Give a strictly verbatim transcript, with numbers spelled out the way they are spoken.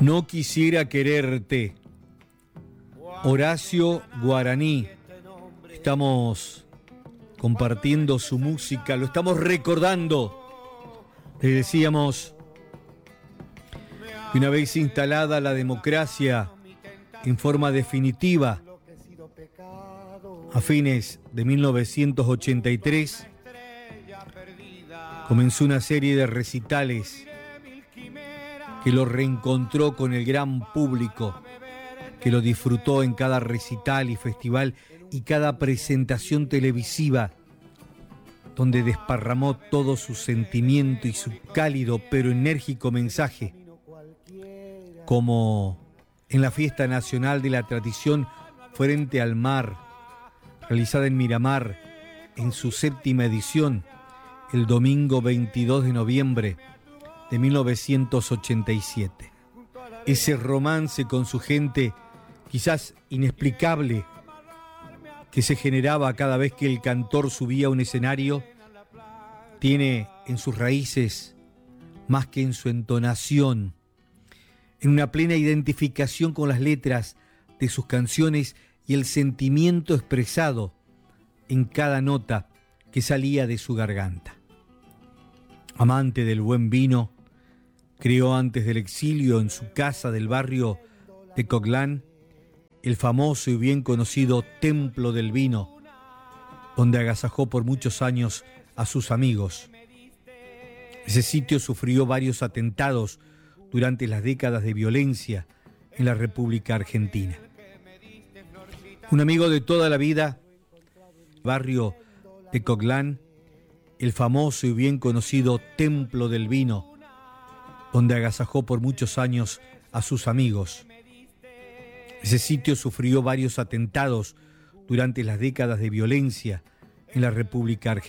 No quisiera quererte. Horacio Guaraní. Estamos compartiendo su música, lo estamos recordando. Le decíamos que una vez instalada la democracia en forma definitiva, a fines de mil novecientos ochenta y tres, comenzó una serie de recitales que lo reencontró con el gran público, que lo disfrutó en cada recital y festival y cada presentación televisiva, donde desparramó todo su sentimiento y su cálido pero enérgico mensaje, como en la Fiesta Nacional de la Tradición Frente al Mar, realizada en Miramar en su séptima edición, el domingo veintidós de noviembre de mil novecientos ochenta y siete. Ese romance con su gente, quizás inexplicable, que se generaba cada vez que el cantor subía a un escenario, tiene en sus raíces, más que en su entonación, en una plena identificación con las letras de sus canciones y el sentimiento expresado en cada nota que salía de su garganta. Amante del buen vino, creó antes del exilio en su casa del barrio de Coghlan el famoso y bien conocido Templo del Vino, donde agasajó por muchos años a sus amigos. Ese sitio sufrió varios atentados durante las décadas de violencia en la República Argentina. Un amigo de toda la vida, barrio de Coghlan, el famoso y bien conocido Templo del Vino, donde agasajó por muchos años a sus amigos. Ese sitio sufrió varios atentados durante las décadas de violencia en la República Argentina.